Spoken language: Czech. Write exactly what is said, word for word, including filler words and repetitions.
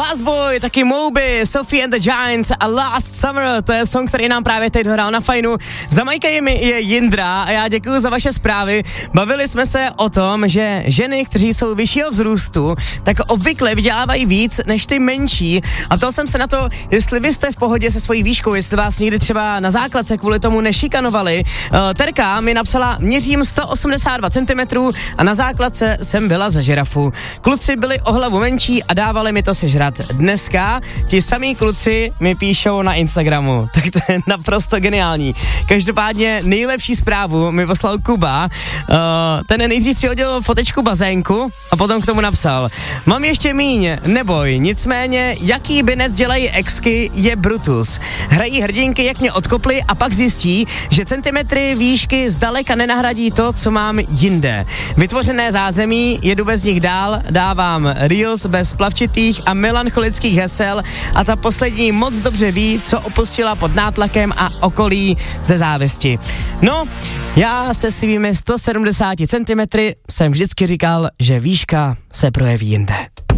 Fastboy, taky Moby, Sophie and the Giants a Last Summer, to je song, který nám právě teď dohrál na Fajnu. Za Majkami je Jindra a já děkuju za vaše zprávy. Bavili jsme se o tom, že ženy, kteří jsou vyššího vzrůstu, tak obvykle vydělávají víc než ty menší. A to jsem se na to, jestli vy jste v pohodě se svojí výškou, jestli vás někdy třeba na základce kvůli tomu nešikanovali. Uh, Terka mi napsala, měřím sto osmdesát dva centimetrů a na základce jsem byla za žirafu. Kluci byli o hlavu menší a dávali mi to sežrat. Dneska ti samý kluci mi píšou na Instagramu, tak to je naprosto geniální. Každopádně nejlepší zprávu mi poslal Kuba, uh, ten nejdřív přihodil fotečku bazénku a potom k tomu napsal, mám ještě míň, neboj, nicméně jaký binec dělají exky je Brutus. Hrají hrdinky, jak mě odkopli a pak zjistí, že centimetry výšky zdaleka nenahradí to, co mám jinde. Vytvořené zázemí, jedu bez nich dál, dávám reels bez plavčitých a melancholických hesel a ta poslední moc dobře ví, co opustila pod nátlakem a okolí ze závisti. No, já se svými sto sedmdesáti centimetry jsem vždycky říkal, že výška se projeví jinde.